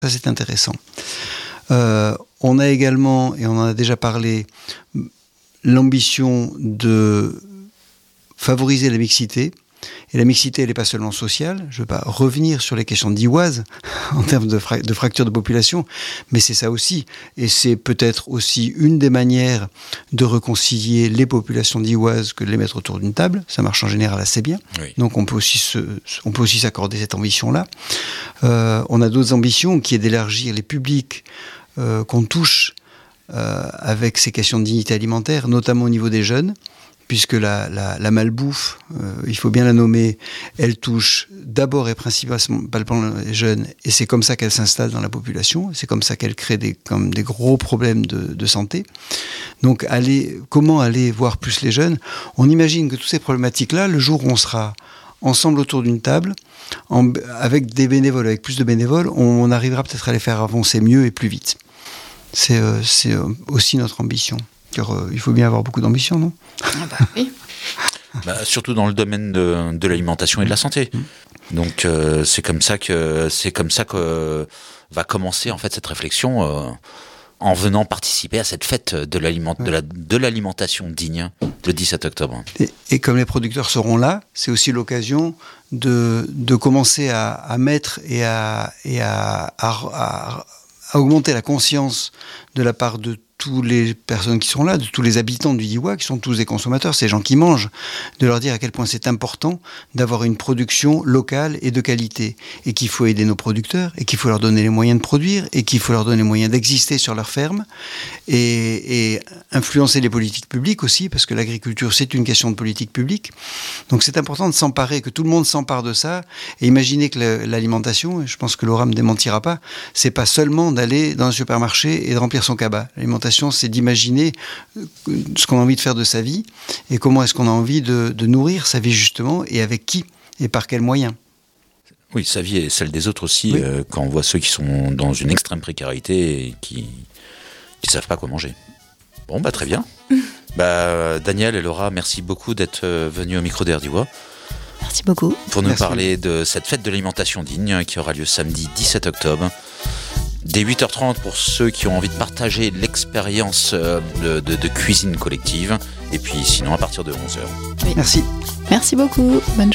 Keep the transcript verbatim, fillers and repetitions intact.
Ça, c'est intéressant. Euh, on a également, et on en a déjà parlé, l'ambition de favoriser la mixité. Et la mixité, elle n'est pas seulement sociale. Je ne veux pas revenir sur les questions d'Iwaz en termes de, fra- de fracture de population, mais c'est ça aussi. Et c'est peut-être aussi une des manières de réconcilier les populations d'Iwaz que de les mettre autour d'une table. Ça marche en général assez bien. Oui. Donc on peut aussi se, on peut aussi s'accorder cette ambition-là. Euh, on a d'autres ambitions qui est d'élargir les publics euh, qu'on touche euh, avec ces questions de dignité alimentaire, notamment au niveau des jeunes. Puisque la, la, la malbouffe, euh, il faut bien la nommer, elle touche d'abord et principalement les jeunes, et c'est comme ça qu'elle s'installe dans la population, c'est comme ça qu'elle crée des, comme des gros problèmes de, de santé. Donc, aller, comment aller voir plus les jeunes ? On imagine que toutes ces problématiques-là, le jour où on sera ensemble autour d'une table, en, avec des bénévoles, avec plus de bénévoles, on, on arrivera peut-être à les faire avancer mieux et plus vite. C'est, euh, c'est aussi notre ambition. Car euh, il faut bien avoir beaucoup d'ambition, non ? Ah bah oui. Bah, surtout dans le domaine de, de l'alimentation et de la santé. Mmh. Donc euh, c'est comme ça que c'est comme ça que euh, va commencer en fait cette réflexion euh, en venant participer à cette fête de, l'aliment, ouais. de, la, de l'alimentation digne le dix-sept octobre. Et, et comme les producteurs seront là, c'est aussi l'occasion de, de commencer à, à mettre et à, et à, à, à, à augmenter la conscience de la part de toutes les personnes qui sont là, de tous les habitants du Diois, qui sont tous des consommateurs, ces gens qui mangent, de leur dire à quel point c'est important d'avoir une production locale et de qualité, et qu'il faut aider nos producteurs, et qu'il faut leur donner les moyens de produire, et qu'il faut leur donner les moyens d'exister sur leur ferme, et, et influencer les politiques publiques aussi, parce que l'agriculture, c'est une question de politique publique. Donc c'est important de s'emparer, que tout le monde s'empare de ça, et imaginer que le, l'alimentation, et je pense que Laura me démentira pas, c'est pas seulement d'aller dans un supermarché et de remplir son cabas. L'alimentation, c'est d'imaginer ce qu'on a envie de faire de sa vie et comment est-ce qu'on a envie de, de nourrir sa vie justement et avec qui et par quels moyens. Oui, sa vie et celle des autres aussi, oui. euh, quand on voit ceux qui sont dans une extrême précarité et qui ne savent pas quoi manger. Bon, bah très bien. bah, Daniel et Laura, merci beaucoup d'être venus au micro d'Air d'Ivoire. Merci beaucoup. Pour nous merci. parler de cette fête de l'alimentation digne qui aura lieu samedi dix-sept octobre. Dès huit heures trente pour ceux qui ont envie de partager l'expérience de, de, de cuisine collective. Et puis sinon à partir de onze heures. Oui. Merci. Merci beaucoup. Bonne